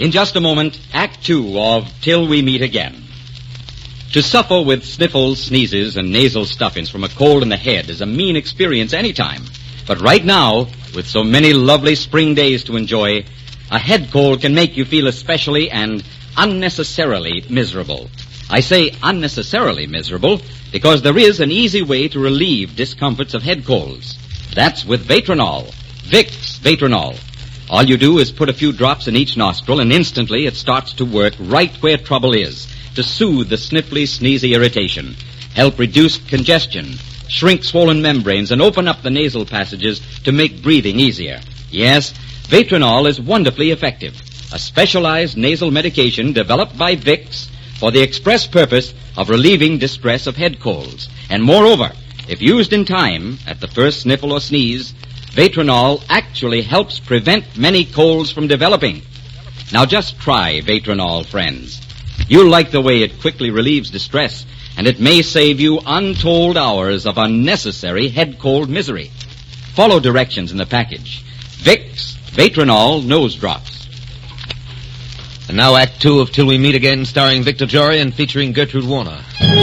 In just a moment, Act 2 of Till We Meet Again. To suffer with sniffles, sneezes, and nasal stuffings from a cold in the head is a mean experience anytime. But right now, with so many lovely spring days to enjoy, a head cold can make you feel especially and unnecessarily miserable. I say unnecessarily miserable because there is an easy way to relieve discomforts of head colds. That's with Vatronol. Vicks Vatronol. All you do is put a few drops in each nostril, and instantly it starts to work right where trouble is, to soothe the sniffly, sneezy irritation, help reduce congestion, shrink swollen membranes, and open up the nasal passages to make breathing easier. Yes, Vatronol is wonderfully effective, a specialized nasal medication developed by Vicks for the express purpose of relieving distress of head colds. And moreover, if used in time, at the first sniffle or sneeze, Vatronol actually helps prevent many colds from developing. Now just try Vatronol, friends. You'll like the way it quickly relieves distress, and it may save you untold hours of unnecessary head cold misery. Follow directions in the package. Vicks Vatronol Nose Drops. And now Act 2 of Till We Meet Again, starring Victor Jory and featuring Gertrude Warner.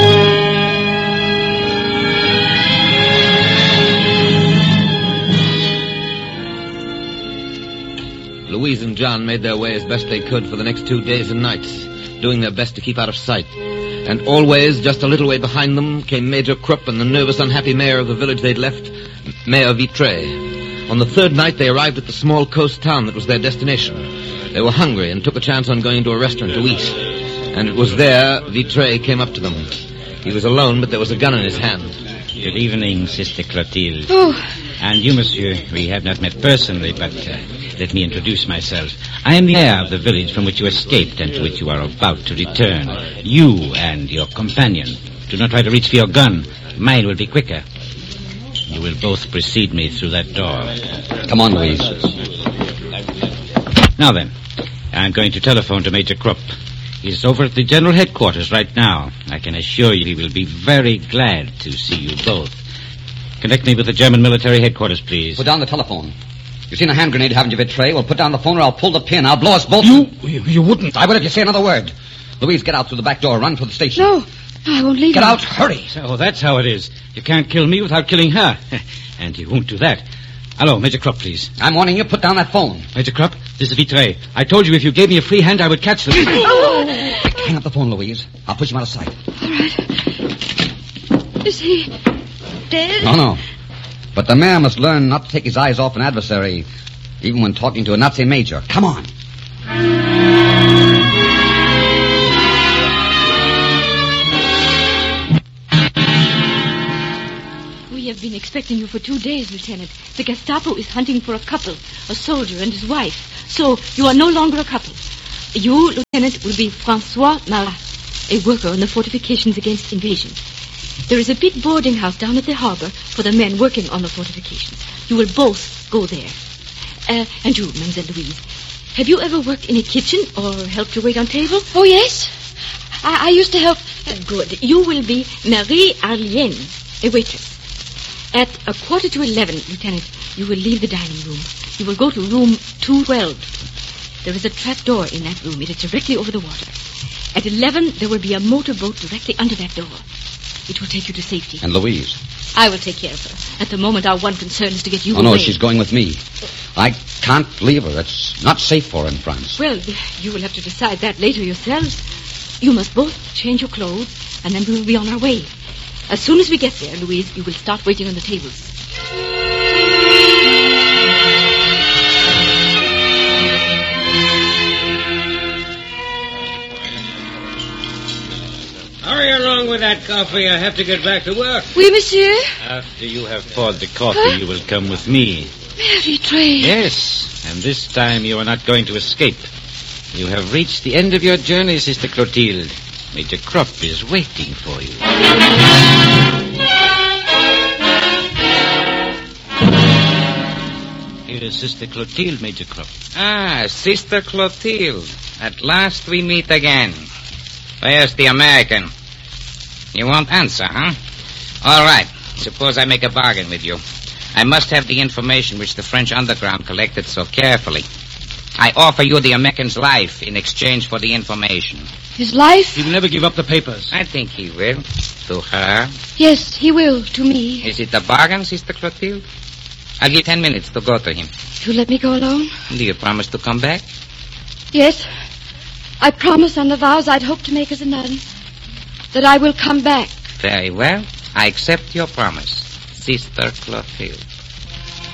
Louise and John made their way as best they could for the next 2 days and nights, doing their best to keep out of sight. And always, just a little way behind them, came Major Krupp and the nervous, unhappy mayor of the village they'd left, Mayor Vitré. On the third night, they arrived at the small coast town that was their destination. They were hungry and took a chance on going to a restaurant to eat. And it was there Vitré came up to them. He was alone, but there was a gun in his hand. Good evening, Sister Clotilde. Oh. And you, monsieur, we have not met personally, but let me introduce myself. I am the mayor of the village from which you escaped and to which you are about to return. You and your companion. Do not try to reach for your gun. Mine will be quicker. You will both precede me through that door. Come on, Louise. Now then, I'm going to telephone to Major Krupp. He's over at the general headquarters right now. I can assure you he will be very glad to see you both. Connect me with the German military headquarters, please. Put down the telephone. You've seen a hand grenade, haven't you, Vitré? Well, put down the phone or I'll pull the pin. I'll blow us both. You wouldn't. I will if you say another word. Louise, get out through the back door. Run for the station. No, I won't leave Get you. out. Hurry. So that's how it is. You can't kill me without killing her. And you won't do that. Hello, Major Krupp, please. I'm warning you. Put down that phone. Major Krupp, this is Vitré. I told you if you gave me a free hand, I would catch them. Hang up the phone, Louise. I'll push him out of sight. All right. Is he dead? No. But the mayor must learn not to take his eyes off an adversary, even when talking to a Nazi major. Come on. We have been expecting you for 2 days, Lieutenant. The Gestapo is hunting for a couple, a soldier and his wife. So you are no longer a couple. You, Lieutenant, will be Francois Marat, a worker on the fortifications against invasion. There is a big boarding house down at the harbor for the men working on the fortifications. You will both go there. And you, Mademoiselle Louise, have you ever worked in a kitchen or helped to wait on table? Oh, yes. I used to help. Good. You will be Marie Arlienne, a waitress. At 11:15, Lieutenant, you will leave the dining room. You will go to room 212. There is a trap door in that room. It is directly over the water. At 11, there will be a motorboat directly under that door. It will take you to safety. And Louise? I will take care of her. At the moment, our one concern is to get you away. No, she's going with me. I can't leave her. It's not safe for her in France. Well, you will have to decide that later yourselves. You must both change your clothes, and then we will be on our way. As soon as we get there, Louise, you will start waiting on the tables. Hurry along with that coffee. I have to get back to work. Oui, monsieur. After you have poured the coffee, you will come with me. Vitré. Yes, and this time you are not going to escape. You have reached the end of your journey, Sister Clotilde. Major Krupp is waiting for you. Here is Sister Clotilde, Major Krupp. Ah, Sister Clotilde. At last we meet again. Where's the American? You won't answer, huh? All right. Suppose I make a bargain with you. I must have the information which the French underground collected so carefully. I offer you the American's life in exchange for the information. His life? He will never give up the papers. I think he will. To her. Yes, he will, to me. Is it a bargain, Sister Clotilde? I'll give 10 minutes to go to him. You let me go alone? Do you promise to come back? Yes. I promise on the vows I'd hoped to make as a nun that I will come back. Very well. I accept your promise, Sister Clotilde.